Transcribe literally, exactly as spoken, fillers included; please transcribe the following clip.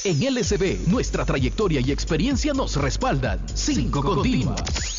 En L S B, nuestra trayectoria y experiencia nos respaldan. Cinco continuas.